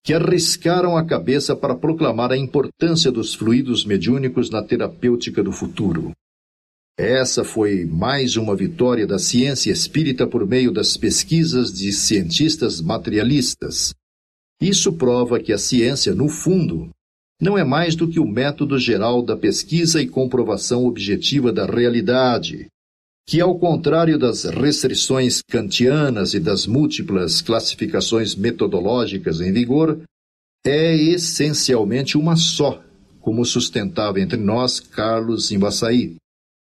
que arriscaram a cabeça para proclamar a importância dos fluidos mediúnicos na terapêutica do futuro. Essa foi mais uma vitória da ciência espírita por meio das pesquisas de cientistas materialistas. Isso prova que a ciência, no fundo, não é mais do que o método geral da pesquisa e comprovação objetiva da realidade, que, ao contrário das restrições kantianas e das múltiplas classificações metodológicas em vigor, é essencialmente uma só, como sustentava entre nós Carlos Imbaçaí.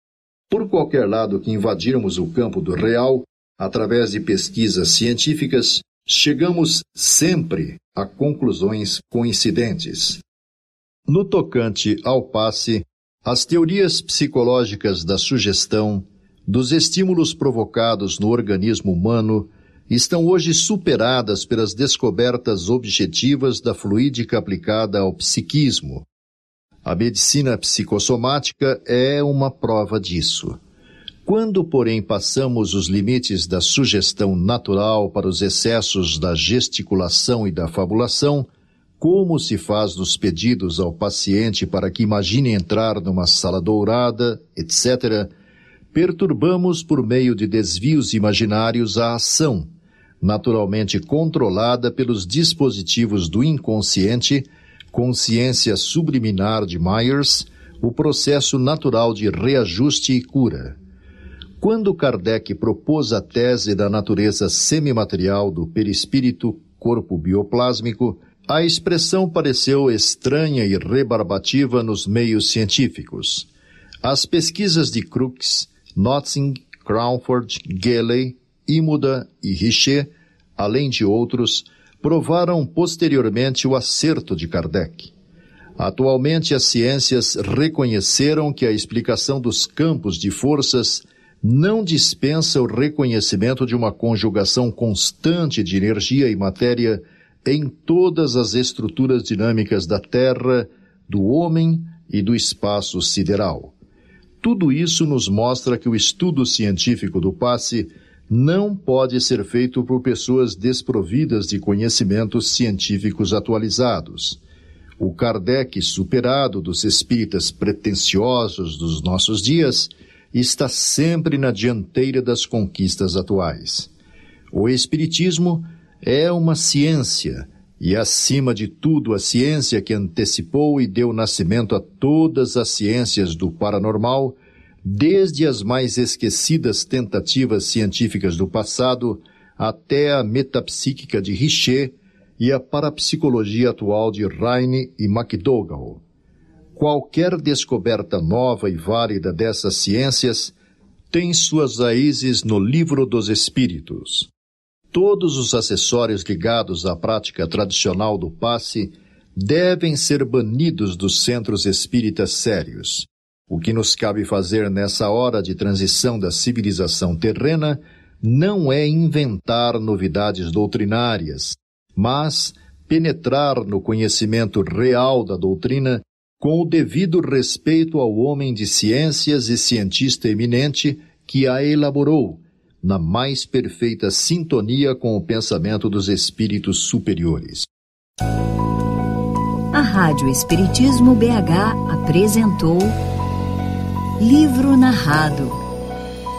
Por qualquer lado que invadirmos o campo do real, através de pesquisas científicas, chegamos sempre a conclusões coincidentes. No tocante ao passe, as teorias psicológicas da sugestão, dos estímulos provocados no organismo humano, estão hoje superadas pelas descobertas objetivas da fluídica aplicada ao psiquismo. A medicina psicossomática é uma prova disso. Quando, porém, passamos os limites da sugestão natural para os excessos da gesticulação e da fabulação, como se faz nos pedidos ao paciente para que imagine entrar numa sala dourada, etc., perturbamos por meio de desvios imaginários a ação, naturalmente controlada pelos dispositivos do inconsciente, consciência subliminar de Myers, o processo natural de reajuste e cura. Quando Kardec propôs a tese da natureza semimaterial do perispírito, corpo bioplásmico, a expressão pareceu estranha e rebarbativa nos meios científicos. As pesquisas de Crookes, Notzing, Crawford, Gelley, Imoda e Richer, além de outros, provaram posteriormente o acerto de Kardec. Atualmente, as ciências reconheceram que a explicação dos campos de forças não dispensa o reconhecimento de uma conjugação constante de energia e matéria em todas as estruturas dinâmicas da Terra, do homem e do espaço sideral. Tudo isso nos mostra que o estudo científico do passe não pode ser feito por pessoas desprovidas de conhecimentos científicos atualizados. O Kardec superado dos espíritas pretensiosos dos nossos dias está sempre na dianteira das conquistas atuais. O espiritismo é uma ciência, e acima de tudo a ciência que antecipou e deu nascimento a todas as ciências do paranormal, desde as mais esquecidas tentativas científicas do passado até a metapsíquica de Richer e a parapsicologia atual de Heine e McDougall. Qualquer descoberta nova e válida dessas ciências tem suas raízes no Livro dos Espíritos. Todos os acessórios ligados à prática tradicional do passe devem ser banidos dos centros espíritas sérios. O que nos cabe fazer nessa hora de transição da civilização terrena não é inventar novidades doutrinárias, mas penetrar no conhecimento real da doutrina com o devido respeito ao homem de ciências e cientista eminente que a elaborou, na mais perfeita sintonia com o pensamento dos espíritos superiores. A Rádio Espiritismo BH apresentou Livro Narrado.